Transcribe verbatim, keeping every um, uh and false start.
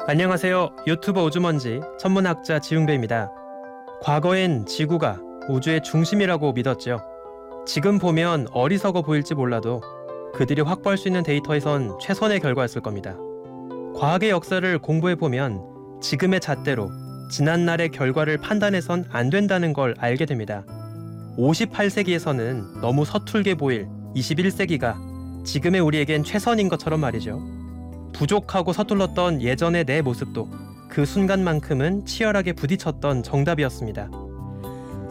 안녕하세요. 유튜버 우주먼지 천문학자 지웅배입니다. 과거엔 지구가 우주의 중심이라고 믿었죠. 지금 보면 어리석어 보일지 몰라도 그들이 확보할 수 있는 데이터에선 최선의 결과였을 겁니다. 과학의 역사를 공부해보면 지금의 잣대로 지난날의 결과를 판단해선 안 된다는 걸 알게 됩니다. 오십팔 세기에서는 너무 서툴게 보일 이십일 세기가 지금의 우리에겐 최선인 것처럼 말이죠. 부족하고 서툴렀던 예전의 내 모습도 그 순간만큼은 치열하게 부딪혔던 정답이었습니다.